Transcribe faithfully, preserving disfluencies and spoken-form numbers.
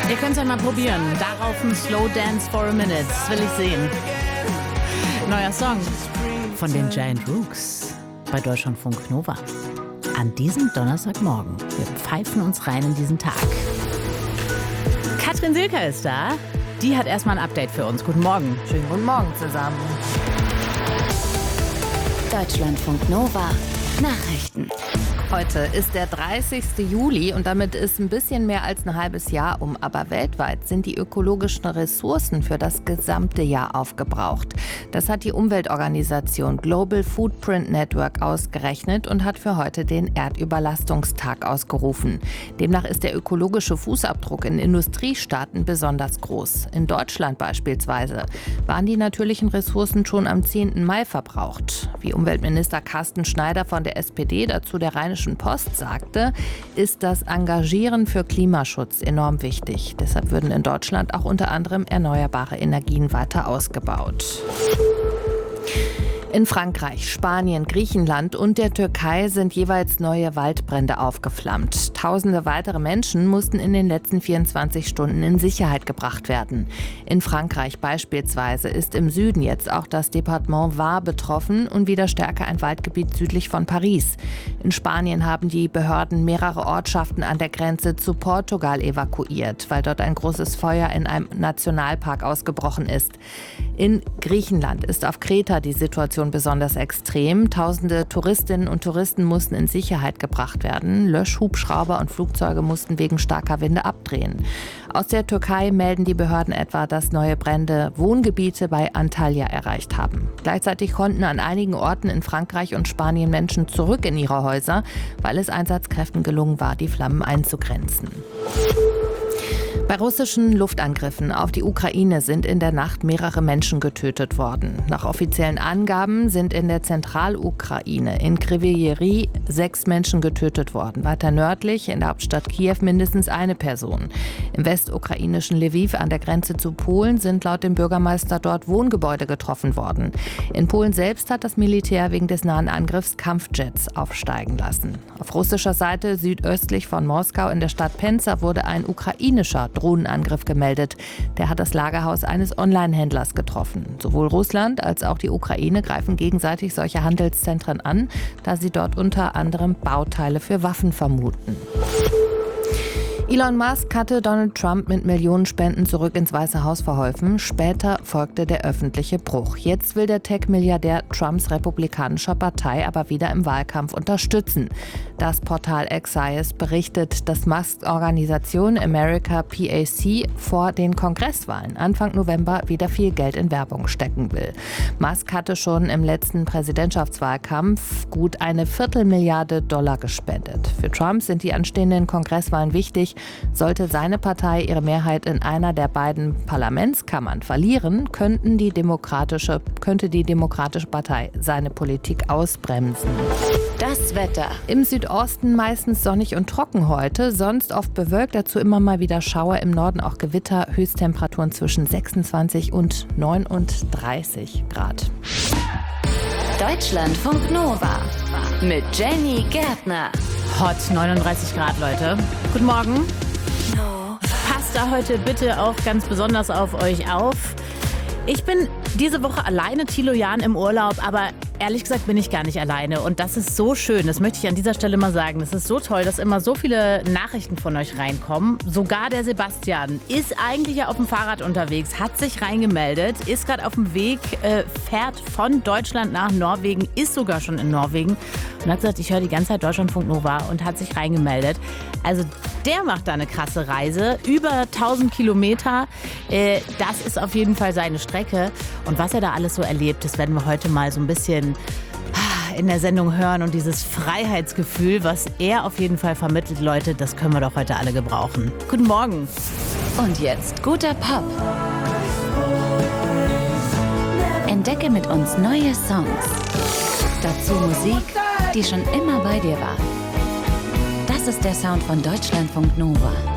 Ihr könnt es ja mal probieren. Darauf ein Slow Dance for a Minute. Das will ich sehen. Neuer Song von den Giant Rooks bei Deutschlandfunk Nova. An diesem Donnerstagmorgen. Wir pfeifen uns rein in diesen Tag. Katrin Silker ist da. Die hat erstmal ein Update für uns. Guten Morgen. Schönen guten Morgen zusammen. Deutschlandfunk Nova. Nachrichten. Heute ist der dreißigste Juli und damit ist ein bisschen mehr als ein halbes Jahr um. Aber weltweit sind die ökologischen Ressourcen für das gesamte Jahr aufgebraucht. Das hat die Umweltorganisation Global Footprint Network ausgerechnet und hat für heute den Erdüberlastungstag ausgerufen. Demnach ist der ökologische Fußabdruck in Industriestaaten besonders groß. In Deutschland beispielsweise waren die natürlichen Ressourcen schon am zehnten Mai verbraucht. Wie Umweltminister Carsten Schneider von der S P D dazu der Rheinischen Post sagte, ist das Engagieren für Klimaschutz enorm wichtig. Deshalb würden in Deutschland auch unter anderem erneuerbare Energien weiter ausgebaut. In Frankreich, Spanien, Griechenland und der Türkei sind jeweils neue Waldbrände aufgeflammt. Tausende weitere Menschen mussten in den letzten vierundzwanzig Stunden in Sicherheit gebracht werden. In Frankreich beispielsweise ist im Süden jetzt auch das Departement Var betroffen und wieder stärker ein Waldgebiet südlich von Paris. In Spanien haben die Behörden mehrere Ortschaften an der Grenze zu Portugal evakuiert, weil dort ein großes Feuer in einem Nationalpark ausgebrochen ist. In Griechenland ist auf Kreta die Situation besonders extrem. Tausende Touristinnen und Touristen mussten in Sicherheit gebracht werden. Löschhubschrauber und Flugzeuge mussten wegen starker Winde abdrehen. Aus der Türkei melden die Behörden etwa, dass neue Brände Wohngebiete bei Antalya erreicht haben. Gleichzeitig konnten an einigen Orten in Frankreich und Spanien Menschen zurück in ihre Häuser, weil es Einsatzkräften gelungen war, die Flammen einzugrenzen. Bei russischen Luftangriffen auf die Ukraine sind in der Nacht mehrere Menschen getötet worden. Nach offiziellen Angaben sind in der Zentralukraine in Kryvyi Rih sechs Menschen getötet worden. Weiter nördlich in der Hauptstadt Kiew mindestens eine Person. Im westukrainischen Lviv an der Grenze zu Polen sind laut dem Bürgermeister dort Wohngebäude getroffen worden. In Polen selbst hat das Militär wegen des nahen Angriffs Kampfjets aufsteigen lassen. Auf russischer Seite südöstlich von Moskau in der Stadt Penza wurde ein ukrainischer Drohnenangriff gemeldet. Der hat das Lagerhaus eines Online-Händlers getroffen. Sowohl Russland als auch die Ukraine greifen gegenseitig solche Handelszentren an, da sie dort unter anderem Bauteile für Waffen vermuten. Elon Musk hatte Donald Trump mit Millionenspenden zurück ins Weiße Haus verholfen. Später folgte der öffentliche Bruch. Jetzt will der Tech-Milliardär Trumps republikanischer Partei aber wieder im Wahlkampf unterstützen. Das Portal Axios berichtet, dass Musks Organisation America P A C vor den Kongresswahlen Anfang November wieder viel Geld in Werbung stecken will. Musk hatte schon im letzten Präsidentschaftswahlkampf gut eine Viertelmilliarde Dollar gespendet. Für Trump sind die anstehenden Kongresswahlen wichtig. Sollte seine Partei ihre Mehrheit in einer der beiden Parlamentskammern verlieren, könnten die demokratische, könnte die Demokratische Partei seine Politik ausbremsen. Das Wetter. Im Südosten meistens sonnig und trocken heute, sonst oft bewölkt, dazu immer mal wieder Schauer, im Norden auch Gewitter, Höchsttemperaturen zwischen sechsundzwanzig und neununddreißig Grad. Deutschlandfunk Nova mit Jenny Gärtner. Hot, neununddreißig Grad, Leute. Guten Morgen. Passt da heute bitte auch ganz besonders auf euch auf. Ich bin diese Woche alleine, Thilo Jahn im Urlaub, aber ehrlich gesagt bin ich gar nicht alleine. Und das ist so schön, das möchte ich an dieser Stelle mal sagen. Das ist so toll, dass immer so viele Nachrichten von euch reinkommen. Sogar der Sebastian ist eigentlich ja auf dem Fahrrad unterwegs, hat sich reingemeldet, ist gerade auf dem Weg, äh, fährt von Deutschland nach Norwegen, ist sogar schon in Norwegen und hat gesagt, ich höre die ganze Zeit Deutschlandfunk Nova und hat sich reingemeldet. Also der macht da eine krasse Reise, über tausend Kilometer. Äh, das ist auf jeden Fall seine Strecke. Und was er da alles so erlebt, das werden wir heute mal so ein bisschen in der Sendung hören. Und dieses Freiheitsgefühl, was er auf jeden Fall vermittelt, Leute, das können wir doch heute alle gebrauchen. Guten Morgen. Und jetzt guter Pop. Entdecke mit uns neue Songs. Dazu Musik, die schon immer bei dir war. Das ist der Sound von Deutschlandfunk Nova.